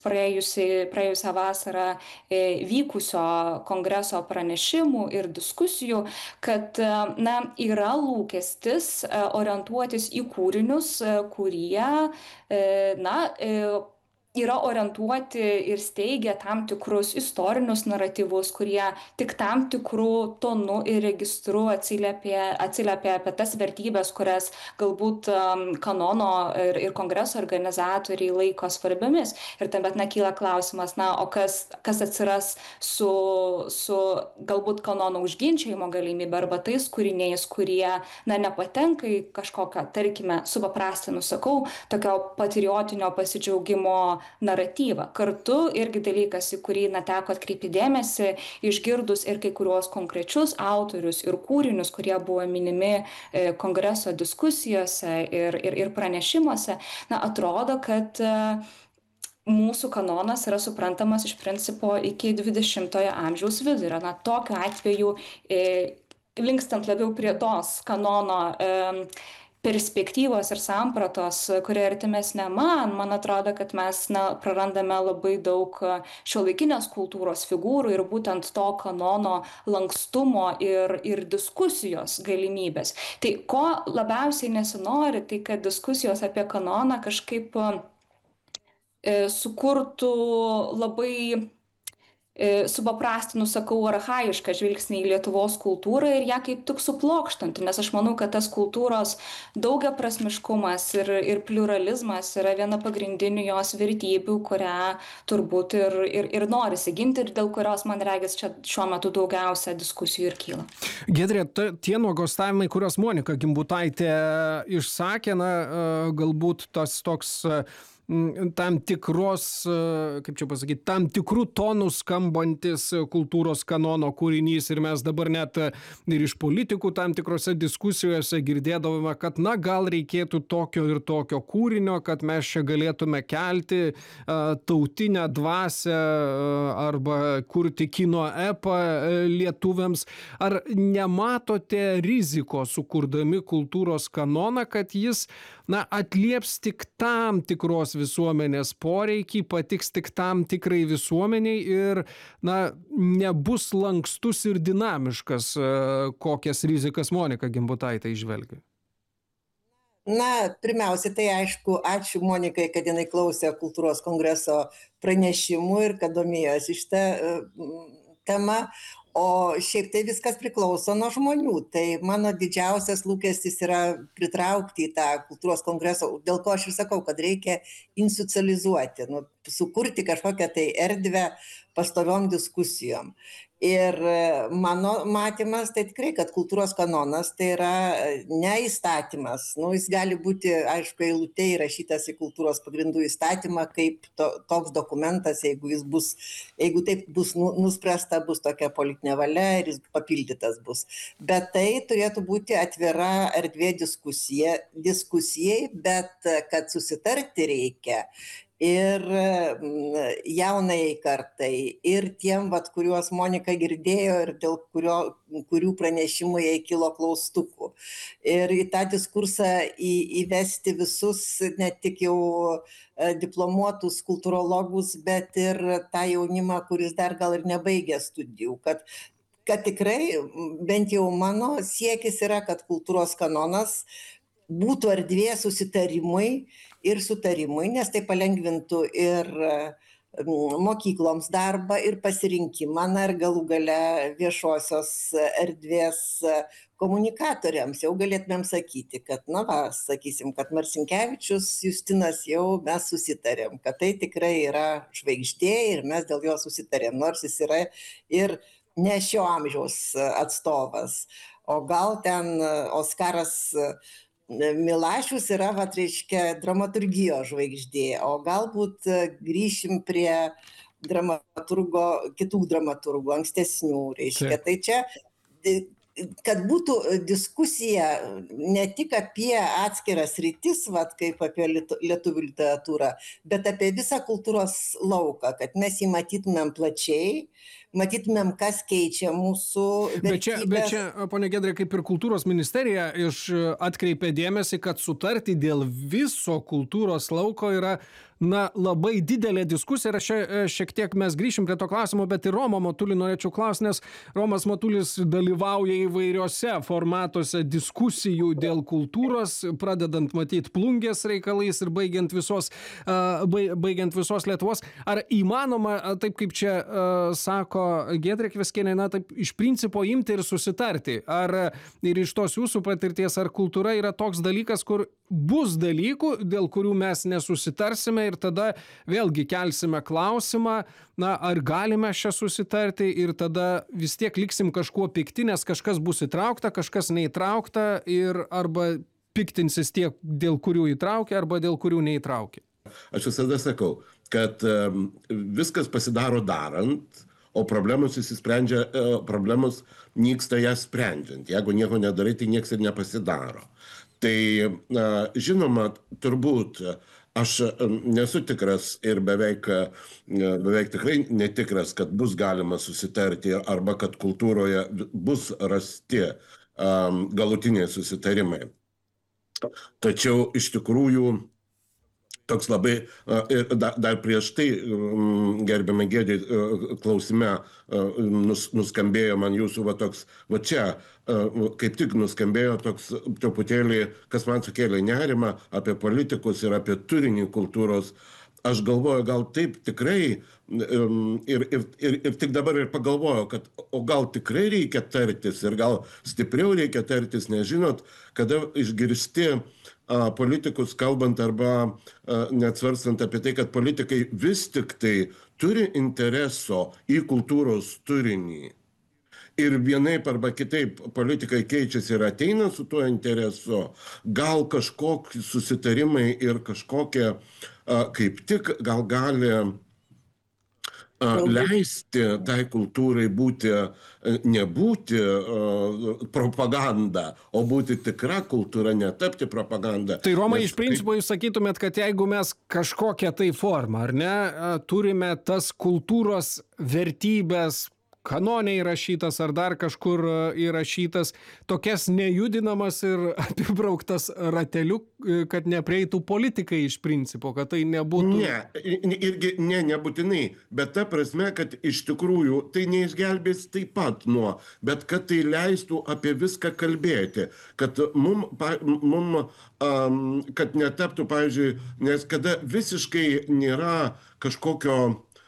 praėjusią vasarą vykusio kongreso pranešimų ir diskusijų, kad yra lūkestis orientuotis į kūrinius, kurie yra orientuoti ir steigia tam tikrus istorinius naratyvus, kurie tik tam tikrų tonų ir registru atsiliepia apie tas vertybės, kurias galbūt kanono ir kongreso organizatoriai laiko svarbiomis. Ir tuomet kyla klausimas, o kas atsiras su galbūt kanono užginčijimo galimybė arba tais kūriniais, kurie nepatenka į kažkokią, tarkime, supaprastinu sakau, tokio patriotinio pasidžiaugimo naratyvą. Kartu irgi dalykas, į kurį teko atkreipti dėmesį, išgirdus ir kai kuriuos konkrečius autorius ir kūrinius, kurie buvo minimi kongreso diskusijose ir pranešimuose, atrodo, kad mūsų kanonas yra suprantamas iš principo iki 20-ojo amžiaus vidurio. Tokiu atveju, linkstant labiau prie tos kanono perspektyvos ir sampratos, kurie artimesnė man atrodo, kad mes prarandame labai daug šiuolaikinės kultūros figūrų ir būtent to kanono lankstumo ir diskusijos galimybės. Tai ko labiausiai nesinori, tai kad diskusijos apie kanoną kažkaip sukurtų labai supaprastinu sakau archaišką žvilgsnį į Lietuvos kultūrą ir ją kaip tik suplokštanti, nes aš manau, kad tas kultūros daugiaprasmiškumas ir pliuralizmas yra viena pagrindinių jos vertybių, kurią turbūt ir norisi ginti ir dėl kurios, man regis, čia šiuo metu daugiausia diskusijų ir kyla. Giedrė, tie nuogąstavimai, kuriuos Monika Gimbutaitė išsakė, galbūt tas toks tam tikros, kaip čia pasakyti, tam tikrų tonų skambantis kultūros kanono kūrinys ir mes dabar net ir iš politikų tam tikrose diskusijose girdėdavome, kad gal reikėtų tokio ir tokio kūrinio, kad mes čia galėtume kelti tautinę dvasią arba kurti kino epą lietuviams. Ar nematote rizikos sukurdami kultūros kanoną, kad jis atlieps tik tam tikros visuomenės poreikį, patiks tik tam tikrai visuomeniai ir nebus lankstus ir dinamiškas, kokias rizikas Monika Gimbutaitė įžvelgia? Pirmiausia, tai aišku, ačiū Monikai, kad jinai klausė kultūros kongreso pranešimų ir kad domėjosi šitą temą. O šiaip tai viskas priklauso nuo žmonių. Tai mano didžiausias lūkestis yra pritraukti į tą kultūros kongreso, dėl ko aš ir sakau, kad reikia institucionalizuoti, sukurti kažkokią tai erdvę pastoviom diskusijom. Ir mano matymas tai tikrai, kad kultūros kanonas tai yra ne įstatymas. Jis gali būti, aišku, eilutė įrašytas į kultūros pagrindų įstatymą kaip toks dokumentas, jeigu taip bus nuspręsta, bus tokia politinė valia ir jis papildytas bus. Bet tai turėtų būti atvira erdvė diskusijai, bet kad susitarti reikia. Ir jaunai kartai, ir tiem, kuriuos Monika girdėjo ir dėl kurių pranešimų jai kilo klaustukų. Ir į tą diskursą įvesti visus, ne tik jau diplomuotus kultūrologus, bet ir tą jaunimą, kuris dar gal ir nebaigė studijų. Kad tikrai, bent jau mano siekis yra, kad kultūros kanonas būtų erdvė susitarimui ir sutarimui, nes tai palengvintų ir mokykloms darbą ir pasirinkimą, ir galų gale viešosios erdvės komunikatoriams. Jau galėtumėm sakyti, kad, sakysim, kad Marcinkevičius Justinas jau mes susitarėm, kad tai tikrai yra žvaigždė ir mes dėl jo susitarėm, nors jis yra ir ne šio amžiaus atstovas. O gal ten Oskaras Milašius yra, dramaturgijos žvaigždė, o galbūt grįšim prie kitų dramaturgų, ankstesnių, Tai čia, kad būtų diskusija ne tik apie atskiras sritis, kaip apie lietuvių literatūrą, bet apie visą kultūros lauką, kad mes jį matytumėm plačiai, matytumėm, kas keičia mūsų vertybės. Bet čia, ponia Giedrė, kaip ir kultūros ministerija atkreipė dėmesį, kad sutarti dėl viso kultūros lauko yra labai didelė diskusija ir šiek tiek mes grįšim prie to klausimo, bet ir Romą Matulį norėčiau klausti, nes Romas Matulis dalyvauja įvairiose formatuose diskusijų dėl kultūros, pradedant matyti Plungės reikalais ir baigiant visos Lietuvos. Ar įmanoma, taip kaip čia sako Giedrė Kveskienė, taip iš principo imti ir susitarti? Ar ir iš tos jūsų patirties, ar kultūra yra toks dalykas, kur bus dalykų, dėl kurių mes nesusitarsime ir tada vėlgi kelsime klausimą, ar galime čia susitarti ir tada vis tiek liksim kažkuo pikti, nes kažkas bus įtraukta, kažkas neįtraukta ir arba piktinsis tiek, dėl kurių įtraukia, arba dėl kurių neįtraukia. Aš visada sakau, kad viskas pasidaro darant, o problemos įsisprendžia, problemos nyksta jas sprendžiant. Jeigu nieko nedarai, tai nieks ir nepasidaro. Tai žinoma, turbūt aš nesu tikras ir beveik tikrai netikras, kad bus galima susitarti arba kad kultūroje bus rasti galutiniai susitarimai. Tačiau iš tikrųjų toks labai, dar prieš tai, gerbiamai Giedrė, klausime nuskambėjo man jūsų čia, kaip tik nuskambėjo toks truputėlį, kas man sukėlė nerimą apie politikus ir apie turinį kultūros. Aš galvoju, gal taip tikrai, ir tik dabar ir pagalvoju, kad o gal tikrai reikia tartis ir gal stipriau reikia tartis, nežinot, kada išgirsti politikus kalbant arba net svarstant apie tai, kad politikai vis tik tai turi intereso į kultūros turinį. Ir vienaip arba kitaip politikai keičiasi ir ateina su tuo interesu, gal kažkokie susitarimai ir kažkokie kaip tik gal gali leisti tai kultūrai nebūti propaganda, o būti tikra kultūra, netapti propaganda. Tai Romai, iš principo jūs sakytumėt, kad jeigu mes kažkokią tai formą, ar ne, turime tas kultūros vertybės kanone įrašytas ar dar kažkur įrašytas, tokias nejudinamas ir apibrauktas rateliu, kad neprieitų politikai iš principo, kad tai nebūtų... Irgi nebūtinai, bet ta prasme, kad iš tikrųjų tai neišgelbės taip pat bet kad tai leistų apie viską kalbėti, kad kad netaptų, pavyzdžiui, nes kada visiškai nėra kažkokio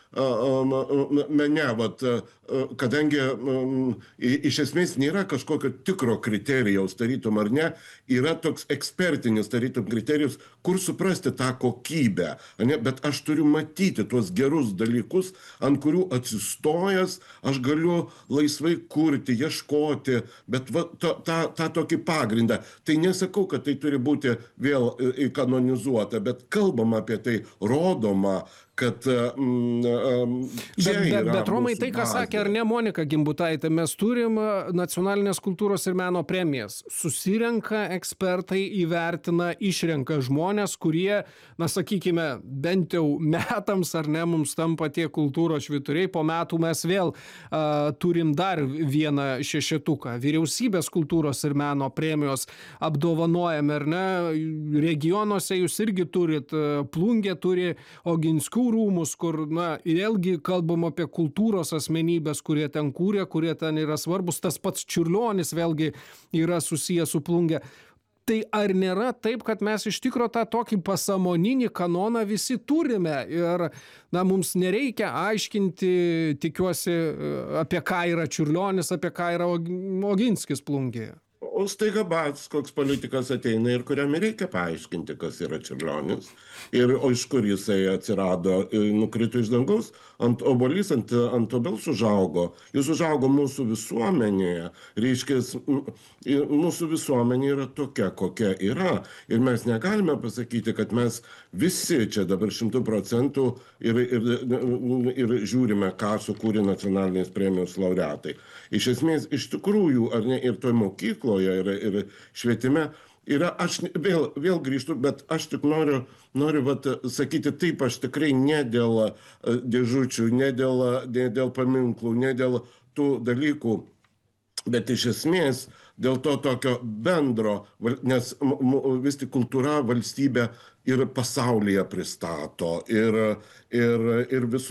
mene, kadangi iš esmės nėra kažkokio tikro kriterijaus, tarytum ar ne, yra toks ekspertinis tarytum kriterijus, kur suprasti tą kokybę, bet aš turiu matyti tuos gerus dalykus, ant kurių atsistojęs, aš galiu laisvai kurti, ieškoti, bet tą tokį pagrindą. Tai nesakau, kad tai turi būti vėl kanonizuota, bet kalbama apie tai, rodoma, kad Bet Romai, tai ką sakė ar ne Monika Gimbutaitė, mes turim nacionalinės kultūros ir meno premijas. Susirenka ekspertai, įvertina, išrenka žmonės, kurie, sakykime, bent jau metams ar ne, mums tampa tie kultūros švyturiai. Po metų mes vėl turim dar vieną šešetuką. Vyriausybės kultūros ir meno premijos apdovanojame, ar ne? Regionuose jūs irgi turit, Plungė turi Oginskių rūmus, kur, vėlgi kalbam apie kultūros asmenybės, kurie ten kūrė, kurie ten yra svarbus. Tas pats Čiurlionis vėlgi yra susijęs su Plungė. Tai ar nėra taip, kad mes iš tikro tą tokį pasąmoninį kanoną visi turime ir, mums nereikia aiškinti, tikiuosi, apie ką yra Čiurlionis, apie ką yra Oginskis Plungėje? O staiga bats, koks politikas ateina ir kuriam reikia paaiškinti, kas yra Čiurlionis. O iš kur jisai atsirado, nukrito iš dangaus, ant obuolys, ant obels užaugo. Jis užaugo mūsų visuomenėje. Reiškia, mūsų visuomenė yra tokia, kokia yra. Ir mes negalime pasakyti, kad mes visi čia dabar 100% ir žiūrime, ką sukūrė nacionalinės premijos laureatai. Iš esmės, iš tikrųjų, ar ne, ir toj mokykloje, ir švietime, aš vėl grįžtu, bet aš tik noriu vat sakyti taip, aš tikrai ne dėl dėžučių, ne dėl paminklų, ne dėl tų dalykų, bet iš esmės dėl to tokio bendro, nes vis tik kultūra valstybę ir pasaulyje pristato, ir visur